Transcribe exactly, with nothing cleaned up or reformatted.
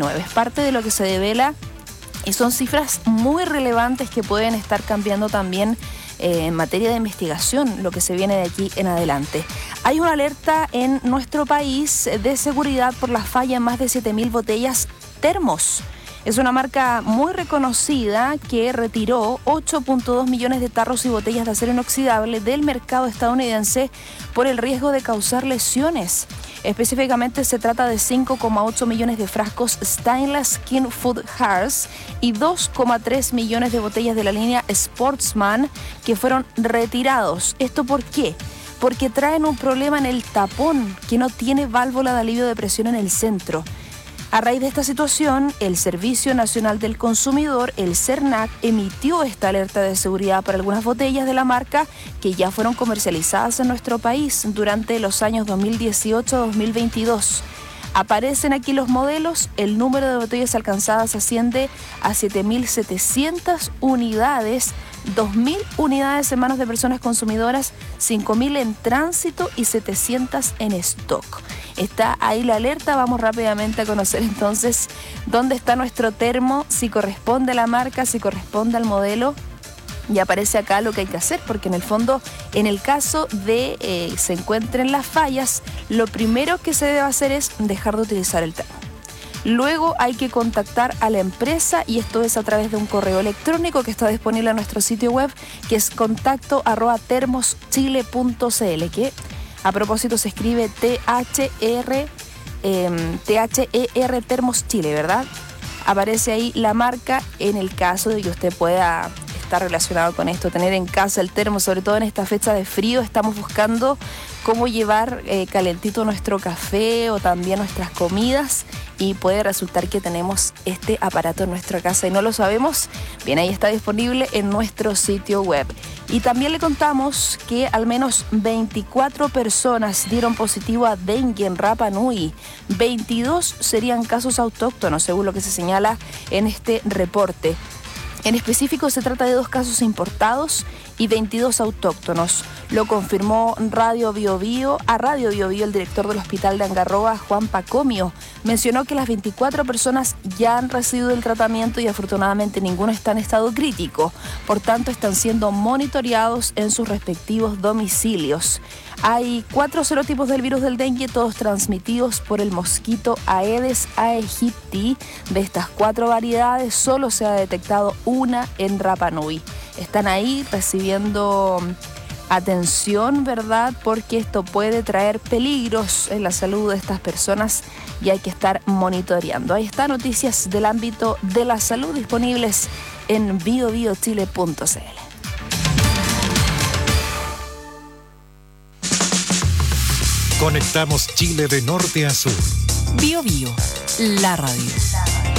diecinueve. Es parte de lo que se devela y son cifras muy relevantes que pueden estar cambiando también eh, en materia de investigación, lo que se viene de aquí en adelante. Hay una alerta en nuestro país de seguridad por la falla en más de siete mil botellas Termos. Es una marca muy reconocida que retiró ocho punto dos millones de tarros y botellas de acero inoxidable del mercado estadounidense por el riesgo de causar lesiones. Específicamente se trata de cinco coma ocho millones de frascos Stainless Skin Food Hearts y dos coma tres millones de botellas de la línea Sportsman que fueron retirados. ¿Esto por qué? Porque traen un problema en el tapón que no tiene válvula de alivio de presión en el centro. A raíz de esta situación, el Servicio Nacional del Consumidor, el SERNAC, emitió esta alerta de seguridad para algunas botellas de la marca que ya fueron comercializadas en nuestro país durante los años dos mil dieciocho a dos mil veintidós. Aparecen aquí los modelos, el número de botellas alcanzadas asciende a siete mil setecientas unidades, dos mil unidades en manos de personas consumidoras, cinco mil en tránsito y setecientas en stock. Está ahí la alerta, vamos rápidamente a conocer entonces dónde está nuestro termo, si corresponde a la marca, si corresponde al modelo. Y aparece acá lo que hay que hacer, porque en el fondo, en el caso de eh, se encuentren las fallas, lo primero que se debe hacer es dejar de utilizar el termo. Luego hay que contactar a la empresa y esto es a través de un correo electrónico que está disponible en nuestro sitio web, que es contacto arroba termoschile punto cl, que a propósito se escribe T H R, eh, T H E R Termos Chile, ¿verdad? Aparece ahí la marca en el caso de que usted pueda estar relacionado con esto, tener en casa el termo, sobre todo en esta fecha de frío. Estamos buscando cómo llevar eh, calentito nuestro café o también nuestras comidas y puede resultar que tenemos este aparato en nuestra casa y no lo sabemos. Bien, ahí está disponible en nuestro sitio web. Y también le contamos que al menos veinticuatro personas dieron positivo a dengue en Rapa Nui. veintidós serían casos autóctonos, según lo que se señala en este reporte. En específico se trata de dos casos importados y veintidós autóctonos. Lo confirmó Radio Biobío, a Radio Biobío el director del Hospital de Angarroa, Juan Pacomio. Mencionó que las veinticuatro personas ya han recibido el tratamiento y afortunadamente ninguno está en estado crítico. Por tanto, están siendo monitoreados en sus respectivos domicilios. Hay cuatro serotipos del virus del dengue, todos transmitidos por el mosquito Aedes aegypti. De estas cuatro variedades, solo se ha detectado una en Rapa Nui. Están ahí recibiendo atención, ¿verdad? Porque esto puede traer peligros en la salud de estas personas y hay que estar monitoreando. Ahí están noticias del ámbito de la salud disponibles en bio bio chile punto cl. Conectamos Chile de norte a sur. Bio Bio, la radio.